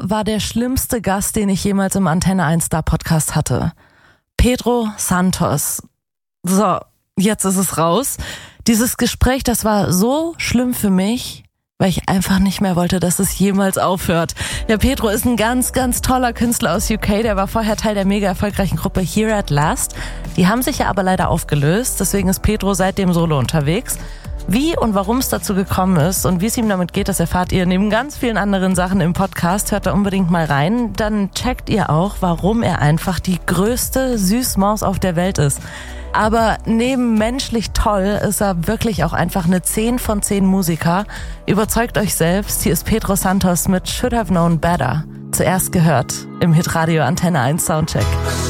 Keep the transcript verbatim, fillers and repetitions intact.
war der schlimmste Gast, den ich jemals im Antenne eins Star Podcast hatte. Pedro Santos. So, jetzt ist es raus. Dieses Gespräch, das war so schlimm für mich, weil ich einfach nicht mehr wollte, dass es jemals aufhört. Ja, Pedro ist ein ganz, ganz toller Künstler aus U K. Der war vorher Teil der mega erfolgreichen Gruppe Here at Last. Die haben sich ja aber leider aufgelöst. Deswegen ist Pedro seitdem solo unterwegs. Wie und warum es dazu gekommen ist und wie es ihm damit geht, das erfahrt ihr neben ganz vielen anderen Sachen im Podcast. Hört da unbedingt mal rein. Dann checkt ihr auch, warum er einfach die größte Süßmaus auf der Welt ist. Aber neben menschlich toll ist er wirklich auch einfach eine zehn von zehn Musiker. Überzeugt euch selbst, hier ist Pedro Santos mit Should Have Known Better. Zuerst gehört im Hitradio Antenne eins Soundcheck.